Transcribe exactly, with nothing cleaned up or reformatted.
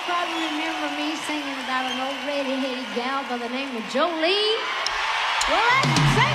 probably remember me singing about an old red-headed gal by the name of Jolene. Well, let's sing.